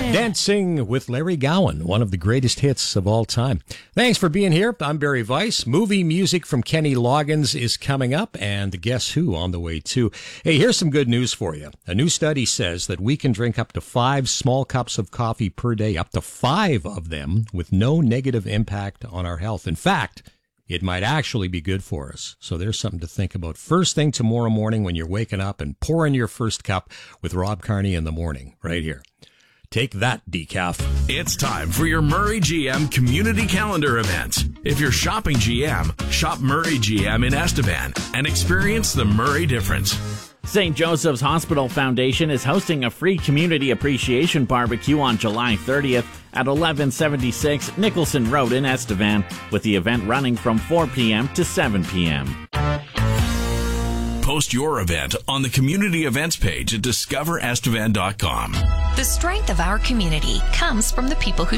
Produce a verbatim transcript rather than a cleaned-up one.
Dancing with Larry Gowan, one of the greatest hits of all time. Thanks for being here. I'm Barry Weiss. Movie music from Kenny Loggins is coming up, and Guess Who on the way too. Hey, here's some good news for you. A new study says that we can drink up to five small cups of coffee per day, up to five of them, with no negative impact on our health. In fact, it might actually be good for us. So there's something to think about first thing tomorrow morning when you're waking up and pouring your first cup with Rob Carney in the morning, right here. Take that, decaf. It's time for your Murray G M Community Calendar event. If you're shopping G M, shop Murray G M in Estevan and experience the Murray difference. Saint Joseph's Hospital Foundation is hosting a free community appreciation barbecue on July thirtieth at eleven seventy-six Nicholson Road in Estevan, with the event running from four p.m. to seven p.m. Post your event on the community events page at discover estevan dot com. The strength of our community comes from the people who